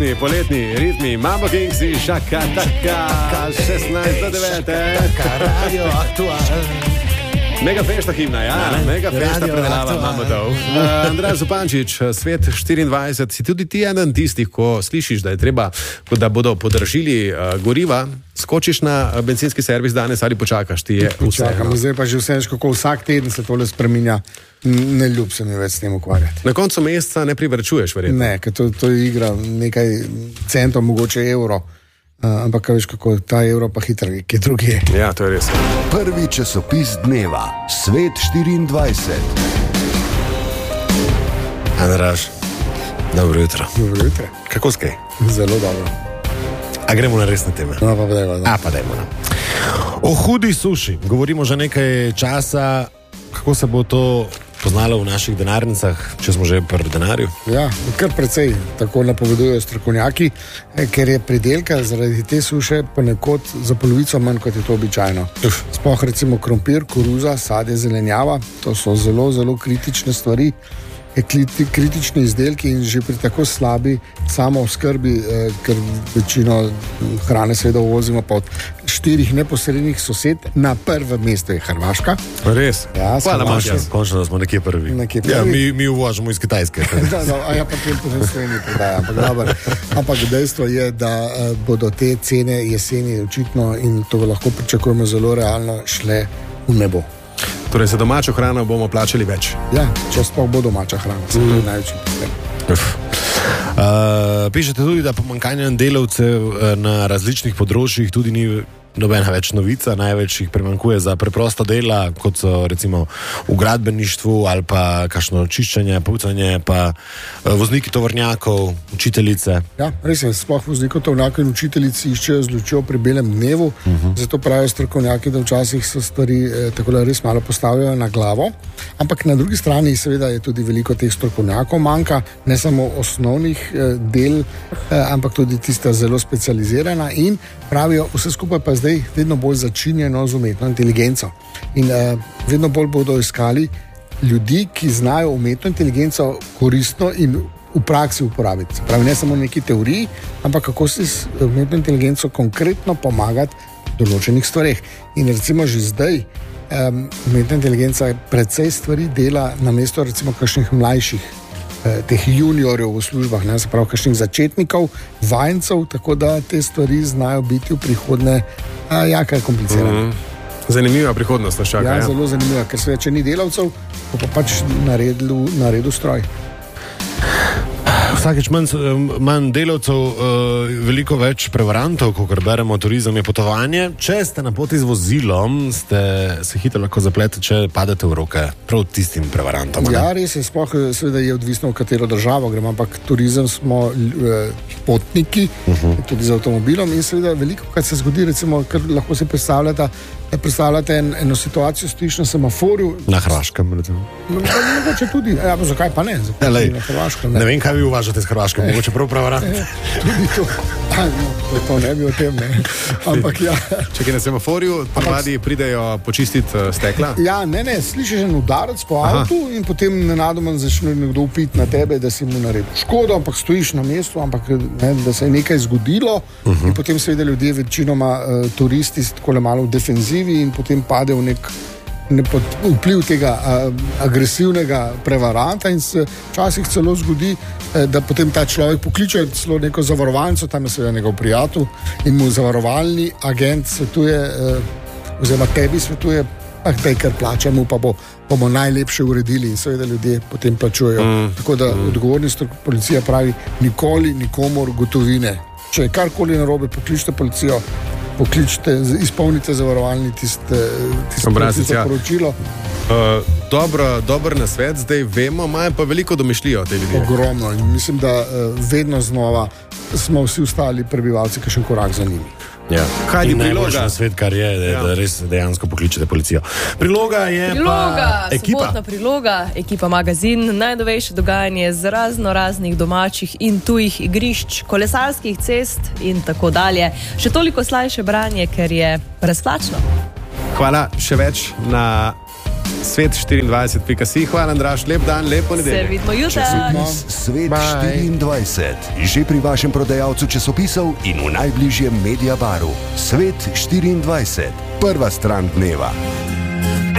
Božični, poletni ritmi, Mambo Kingsi, šaka, taka, 16:09. Taka, radio aktualen. Mega fešta himna, ja, mega fešta predelava Mamutov. Andrej Zupančič, Svet 24, si tudi ti eden tistih, ko slišiš, da je treba, da bodo podražili goriva, skočiš na bencinski servis danes ali počakaš, ti je Počakam, zdaj pa že vse, kako vsak teden se tole spreminja, ne ljub se mi več s tem ukvarjati. Na koncu meseca ne privrčuješ, verjetno. Ne, ker to je igra nekaj centov, mogoče evro. Ampak veš, kako ta evro pa hitro je drugi. Ja, to je res. Prvi časopis dneva, Svet 24. Andraž, dobro jutro. Dobro jutro. Kako skaj? Zelo dobro. A gremo na resne teme? No, pa dajmo. Pa dajmo. O hudi suši govorimo že nekaj časa. Kako se bo to poznalo v naših denarnicah, če smo že pri denarju? Ja, kar precej, tako napovedujejo strokovnjaki, ker je pridelka zaradi te suše ponekod za polovico manj, kot je to običajno. Sploh recimo krompir, koruza, sadje, zelenjava, to so zelo, zelo kritične stvari, kritični izdelki in že pri tako slabi samooskrbi, ker večino hrane seveda uvozimo pa od 4 neposrednih sosed, na prvem mestu je Hrvaška. Res? Ja, hvala, Matjaž. Končno, da smo nekje prvi. Ja, mi uvažamo iz Kitajske. Ja, pa tem tudi Sloveniji prodaja. Ampak dejstvo je, da bodo te cene jeseni očitno, in to lahko pričakujemo zelo realno, šle v nebo. Torej, za domačo hrano bomo plačali več. Ja, če sploh bo domača hrana, to je največji problem. Pišete tudi, da pomanjkanje delavcev na različnih področjih tudi ni nobena več novica, največ jih primanjkuje za preprosta dela, kot so recimo v gradbeništvu ali pa kakšno čiščenje, pucanje, pa vozniki tovornjakov, učiteljice. Ja, res je, sploh voznikov tovornjakov in učiteljici iščejo z lučjo pri belem dnevu, zato pravijo strokovnjaki, da včasih so stvari tako da res malo postavljajo na glavo, ampak na drugi strani seveda je tudi veliko teh strokovnjakov manjka, ne samo osnovnih del, ampak tudi tista zelo specializirana, in pravijo, vse skupaj pa zdaj vedno bolj začinjeno z umetno inteligenco. In vedno bolj bodo iskali ljudi, ki znajo umetno inteligenco koristno in v praksi uporabiti. Pravi, ne samo neki teoriji, ampak kako si s umetno inteligenco konkretno pomagati v določenih stvareh. In recimo že zdaj umetna inteligenca precej stvari dela namesto recimo kakšnih mlajših teh juniorjev v službah, ne, se pravi kakšnih začetnikov, vajencev, tako da te stvari znajo biti v prihodnje kar komplicirane. Zanimiva prihodnost nas čaka. Ja, zelo zanimiva, ker se če ni delavcev, bo pa pač naredil stroj. Vsakeč manj delavcev, veliko več prevarantov, ko beremo turizem je potovanje. Če ste na poti z vozilom, se hitro lahko zaplete, če padete v roke prav tistim prevarantom. Ja, res je, sploh seveda je odvisno, v katero državo gremo, ampak turizem smo potniki, tudi z avtomobilom, in seveda veliko, kaj se zgodi, recimo, kar lahko si predstavljate eno situacijo, stojiš na semaforju. Na Hrvaškem, recimo. Mogoče tudi, ja, pa zakaj pa ne? Na Hrvaškem, ne vem, kaj vi uvažate z Hrvaške, mogoče prav prevarant. Tudi to. To ne bi o tem, ne. Ampak ja. Čekaj, na semaforju ponavadi pridejo počistiti stekla? Ja, ne, slišiš en udarec po avtu in potem nenadoma začne nekdo upiti na tebe, da si mu naredil škodo, ampak stojiš na mestu, ampak ne, da se je nekaj zgodilo, in potem seveda ljudje, večinoma turisti, tako malo v defenzivi, in potem pade v nek pod vpliv tega agresivnega prevaranta, in se včasih celo zgodi, da potem ta človek pokliče celo neko zavarovalnico, tam je seveda njegov prijatelj, in mu zavarovalni agent svetuje, oziroma tebi svetuje, daj kar plačamo, pa bomo najlepše uredili, in seveda ljudje potem plačujejo. Tako da odgovornost policija pravi, nikoli nikomor gotovine. Če je karkoli narobe, pokličite policijo, izpolnite zavarovalni tisto poročilo. Dober nasvet, zdaj vemo, imajo pa veliko domišljijo te ljudje. Ogromno, in mislim, da vedno znova smo vsi ostali prebivalci kakšen korak za njimi. Ja. Kaj je priloga? Svet, kar je, da res dejansko pokličete policijo. Priloga je pa ekipa. Sobotna priloga, ekipa magazin, najnovejše dogajanje z raznih domačih in tujih igrišč, kolesarskih cest in tako dalje. Še toliko slajše branje, ker je brezplačno. Hvala, še več na svet24.si. Hvala, Andraž, lep dan, lep Se ponedeljek. vidimo jutri. Svet Bye. 24, že pri vašem prodajalcu časopisov in v najbližjem Mediabaru. Svet 24, prva stran dneva.